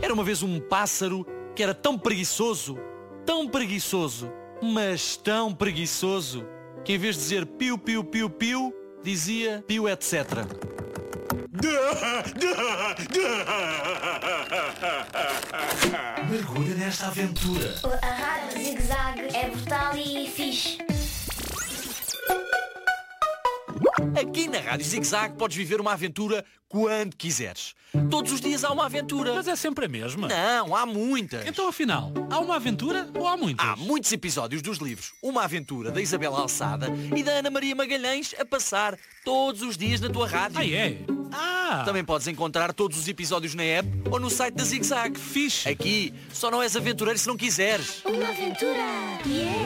Era uma vez um pássaro que era tão preguiçoso, mas tão preguiçoso, que em vez de dizer piu, piu, piu, piu, dizia piu, etc. Mergulha nesta aventura. A Rádio Zig-Zag é brutal e fixe. Aqui na Rádio Zig-Zag podes viver uma aventura quando quiseres. Todos os dias há uma aventura. Mas é sempre a mesma. Não, há muitas. Então, afinal, há uma aventura ou há muitas? Há muitos episódios dos livros Uma Aventura, da Isabela Alçada e da Ana Maria Magalhães, a passar todos os dias na tua rádio. Ah, é? Também podes encontrar todos os episódios na app ou no site da Zig-Zag. Fixe. Aqui, só não és aventureiro se não quiseres. Uma aventura! Yeah!